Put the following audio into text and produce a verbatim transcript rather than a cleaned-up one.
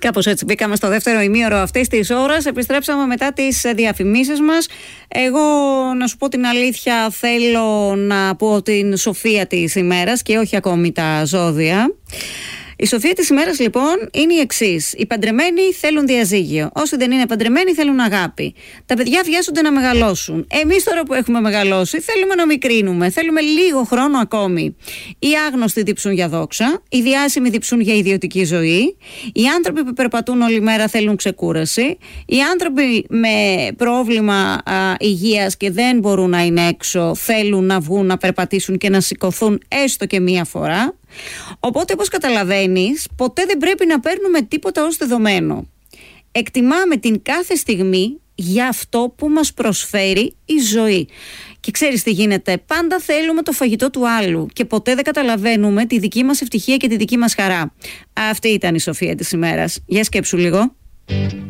Κάπως έτσι μπήκαμε στο δεύτερο ημίωρο αυτής της ώρας. Επιστρέψαμε μετά τις διαφημίσεις μας. Εγώ, να σου πω την αλήθεια, θέλω να πω την σοφία της ημέρας και όχι ακόμη τα ζώδια. Η σοφία της ημέρας λοιπόν είναι η εξής. Οι παντρεμένοι θέλουν διαζύγιο. Όσοι δεν είναι παντρεμένοι θέλουν αγάπη. Τα παιδιά βιάζονται να μεγαλώσουν. Εμείς τώρα που έχουμε μεγαλώσει θέλουμε να μικρύνουμε. Θέλουμε λίγο χρόνο ακόμη. Οι άγνωστοι διψούν για δόξα. Οι διάσημοι διψούν για ιδιωτική ζωή. Οι άνθρωποι που περπατούν όλη μέρα θέλουν ξεκούραση. Οι άνθρωποι με πρόβλημα α, υγείας και δεν μπορούν να είναι έξω θέλουν να βγουν, να περπατήσουν και να σηκωθούν έστω και μία φορά. Οπότε, όπως καταλαβαίνεις, ποτέ δεν πρέπει να παίρνουμε τίποτα ως δεδομένο. Εκτιμάμε την κάθε στιγμή για αυτό που μας προσφέρει η ζωή. Και ξέρεις τι γίνεται, πάντα θέλουμε το φαγητό του άλλου και ποτέ δεν καταλαβαίνουμε τη δική μας ευτυχία και τη δική μας χαρά. Αυτή ήταν η σοφία της ημέρας. Για σκέψου λίγο.